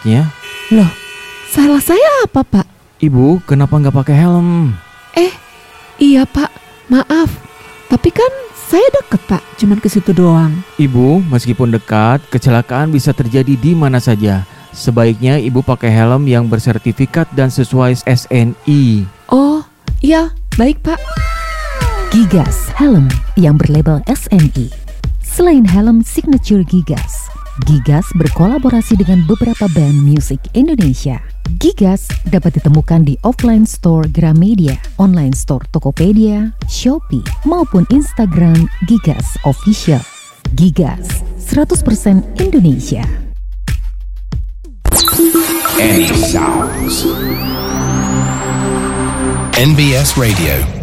nabraknya. Loh, salah saya apa, Pak? Ibu, kenapa nggak pakai helm? Iya, Pak. Maaf. Tapi kan saya deket, Pak. Cuman ke situ doang. Ibu, meskipun dekat, kecelakaan bisa terjadi di mana saja. Sebaiknya ibu pakai helm yang bersertifikat dan sesuai SNI. Oh, iya. Baik, Pak. Gigas, helm yang berlabel SNI. Selain helm signature Gigas, Gigas berkolaborasi dengan beberapa band musik Indonesia. Gigas dapat ditemukan di offline store Gramedia, online store Tokopedia, Shopee, maupun Instagram Gigas Official. Gigas, 100% Indonesia. Any sounds. NBS Radio.